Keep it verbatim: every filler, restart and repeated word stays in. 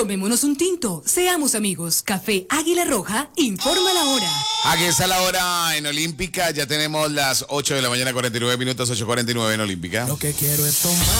Tomémonos un tinto, seamos amigos. Café Águila Roja, informa la hora. Aquí está la hora en Olímpica, ya tenemos las ocho de la mañana, cuarenta y nueve minutos, ocho cuarenta y nueve en Olímpica. Lo que quiero es tomar.